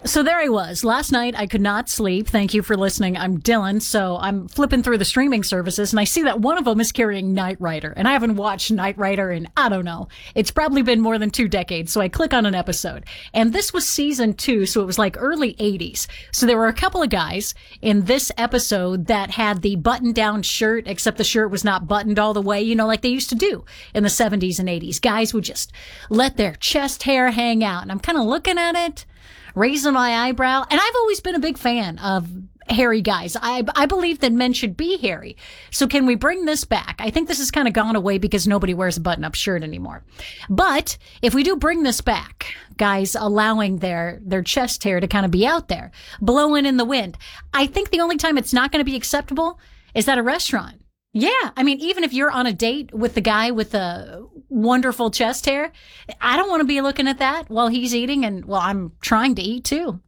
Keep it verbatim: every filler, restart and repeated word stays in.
So there I was. Last night, I could not sleep. Thank you for listening. I'm Dylan. So I'm flipping through the streaming services, and I see that one of them is carrying Knight Rider. And I haven't watched Knight Rider in, I don't know, it's probably been more than two decades. So I click on an episode. And this was season two, so it was like early eighties. So there were a couple of guys in this episode that had the button-down shirt, except the shirt was not buttoned all the way, you know, like they used to do in the seventies and eighties. Guys would just let their chest hair hang out. And I'm kind of looking at it, raising my eyebrow. And I've always been a big fan of hairy guys. I I believe that men should be hairy. So can we bring this back? I think this has kind of gone away because nobody wears a button-up shirt anymore. But if we do bring this back, guys allowing their, their chest hair to kind of be out there, blowing in the wind, I think the only time it's not going to be acceptable is at a restaurant. Yeah. I mean, even if you're on a date with the guy with the wonderful chest hair, I don't want to be looking at that while he's eating and, well, I'm trying to eat too.